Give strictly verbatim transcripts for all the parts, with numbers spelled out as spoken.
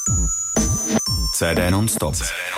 C D non-stop.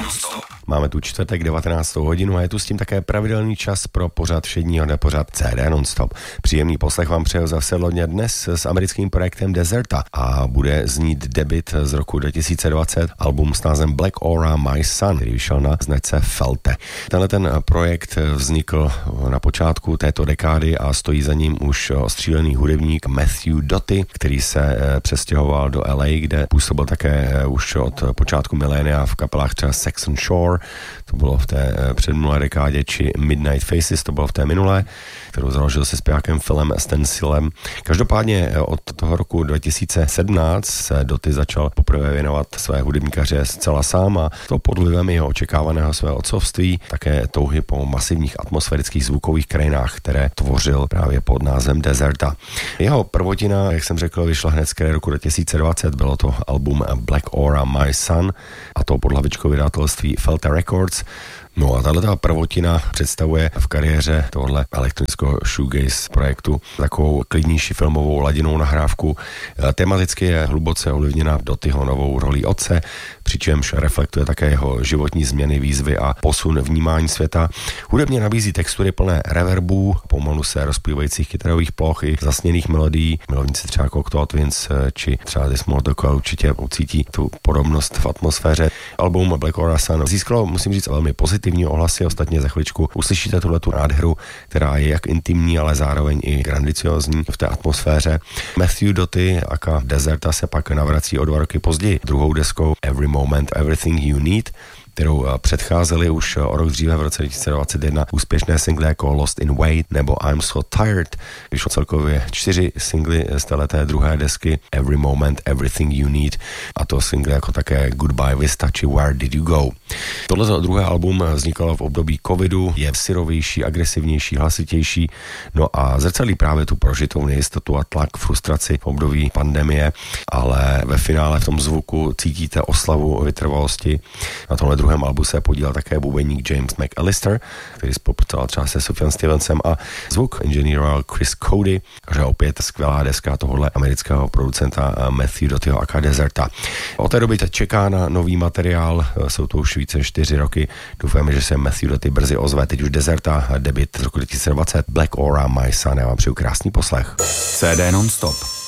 Máme tu čtvrtek devatenáctou hodinu a je tu s tím také pravidelný čas pro pořad všedního dne pořad C D non-stop. Příjemný poslech vám přeju zase lodně dnes s americkým projektem Deserta a bude znít debut z roku dva tisíce dvacet, album s názvem Black Aura My Son, který vyšel na značce Felte. Tenhle ten projekt vznikl na počátku této dekády a stojí za ním už ostřílený hudebník Matthew Doty, který se přestěhoval do L A, kde působil také už od počátku milénia v kapelách třeba Saxon Shore, to bylo v té předminulé dekádě, či Midnight Faces, to bylo v té minulé, kterou založil se zpěvákem Philem Stencilem. Každopádně od toho roku dva tisíce sedmnáct se Doty začal poprvé věnovat své hudebníkaře zcela sám a to pod vlivem jeho očekávaného svého otcovství, také touhy po masivních atmosférických zvukových krajinách, které tvořil právě pod názvem Deserta. Jeho prvotina, jak jsem řekl, vyšla hned z roku dva tisíce dvacet, bylo to album Black Aura My Son a to pod hlavičkou vydavatelství Felte Records. No a tato prvotina představuje v kariéře tohle elektronického shoegaze projektu takovou klidnější filmovou ladinou nahrávku. Tematicky je hluboce ovlivněna Dotyho novou rolí otce, přičemž reflektuje také jeho životní změny, výzvy a posun vnímání světa. Hudebně nabízí textury plné reverbů, pomalu se rozplývajících kytarových ploch i zasněných melodií. Milovníci třeba Cocteau Twins či třeba The Small Talk určitě ucítí tu podobnost v atmosféře. Album Black Aura Son získalo, musím říct, velmi pozitivní ohlasy, ostatně za chviličku uslyšíte tuhletu nádheru, která je jak intimní, ale zároveň i grandiciózní v té atmosféře. Matthew Doty aka Deserta se pak navrací o dva roky později druhou deskou Every Moment, Everything You Need, kterou předcházely už o rok dříve v roce dva tisíce dvacet jedna úspěšné singly jako Lost in Weight nebo I'm So Tired. Vyšlo celkově čtyři singly z téhleté druhé desky Every Moment, Everything You Need a to singly jako také Goodbye Vista či Where Did You Go. Tohle druhé album vznikalo v období covidu, je syrovější, agresivnější, hlasitější, no a zrcadlí právě tu prožitou nejistotu a tlak, frustraci v období pandemie, ale ve finále v tom zvuku cítíte oslavu vytrvalosti. Na tomhle druhém albu se podílel také bubeník James McAllister, který spolupracoval třeba se Sufjan Stevensem a zvuk inženýroval Chris Cody, takže opět skvělá deska tohohle amerického producenta Matthew Dotyho aka Deserta. Od té doby teď čeká na nový materiál, jsou to už více čtyři roky, doufáme, že se Matthew Doty brzy ozve, teď už Deserta, debut z roku dva tisíce dvacet, Black Aura My Son, já vám přeju krásný poslech. C D non-stop.